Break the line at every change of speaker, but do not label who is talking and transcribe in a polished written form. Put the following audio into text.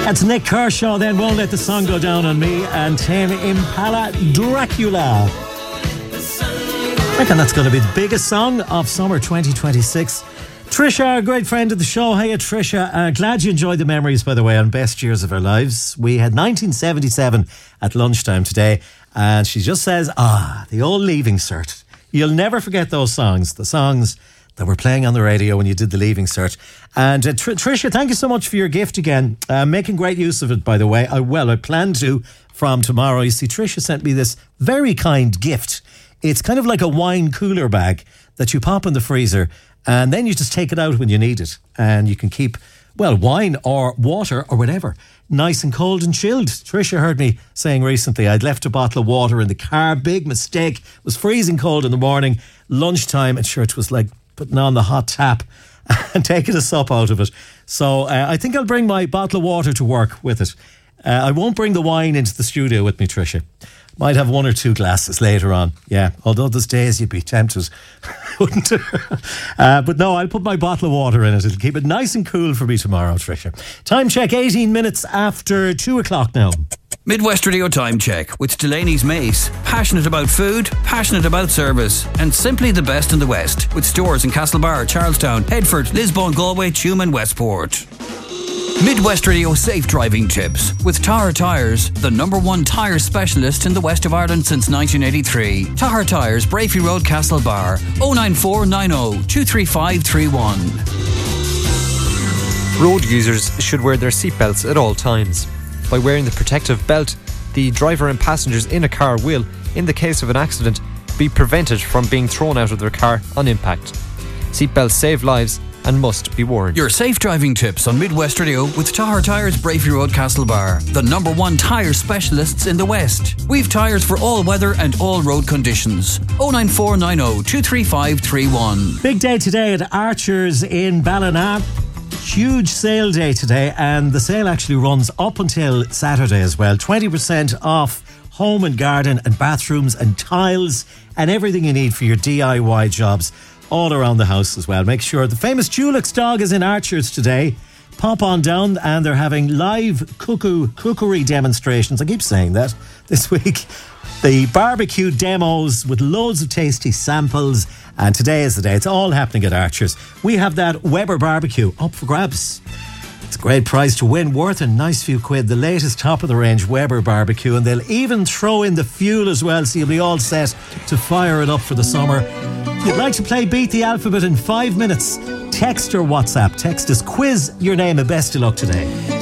That's Nick Kershaw, then Won't Let the Sun Go Down on Me, and Tame Impala, Dracula. I reckon that's going to be the biggest song of summer 2026. Trisha, our great friend of the show. Hiya, Trisha. Glad you enjoyed the memories, by the way, on Best Years of Our Lives. We had 1977 at lunchtime today, and she just says, the old Leaving Cert. You'll never forget those songs, the songs that were playing on the radio when you did the Leaving Cert. And Trisha, thank you so much for your gift again. Making great use of it, by the way. I plan to from tomorrow. You see, Trisha sent me this very kind gift. It's kind of like a wine cooler bag that you pop in the freezer, and then you just take it out when you need it. And you can keep, wine or water or whatever, nice and cold and chilled. Trisha heard me saying recently I'd left a bottle of water in the car. Big mistake. It was freezing cold in the morning. Lunchtime, and sure, it was like putting on the hot tap and taking a sup out of it. So I think I'll bring my bottle of water to work with it. I won't bring the wine into the studio with me, Trisha. Might have one or two glasses later on. Yeah, although there's days you'd be tempted, wouldn't you? But no, I'll put my bottle of water in it. It'll keep it nice and cool for me tomorrow, Trisha. Time check, 18 minutes after 2 o'clock now.
Midwest Radio Time Check with Delaney's Mace. Passionate about food, passionate about service, and simply the best in the West. With stores in Castlebar, Charlestown, Headford, Lisbon, Galway, Tuam and Westport. Midwest Radio Safe Driving Tips with Tahar Tyres, the #1 tyre specialist in the west of Ireland since 1983. Tahar Tyres, Brafey Road, Castlebar, 09490 23531.
Road users should wear their seatbelts at all times. By wearing the protective belt, the driver and passengers in a car will, in the case of an accident, be prevented from being thrown out of their car on impact. Seatbelts save lives and must be worn.
Your safe driving tips on Midwest Radio with Tahar Tyres, Brafey Road, Castlebar, the #1 tyre specialists in the West. We've tyres for all weather and all road conditions. 09490 23531.
Big day today at Archer's in Ballina. Huge sale day today, and the sale actually runs up until Saturday as well. 20% off home and garden and bathrooms and tiles and everything you need for your DIY jobs all around the house as well. Make sure the famous Dulux dog is in Archer's today. Pop on down, and they're having live cookery demonstrations. I keep saying that this week. The barbecue demos with loads of tasty samples, and today is the day. It's all happening at Archer's. We have that Weber barbecue up for grabs. It's a great prize to win, worth a nice few quid. The latest top-of-the-range Weber barbecue, and they'll even throw in the fuel as well, so you'll be all set to fire it up for the summer. If you'd like to play Beat the Alphabet in 5 minutes, text or WhatsApp. Text us, quiz your name, and best of luck today.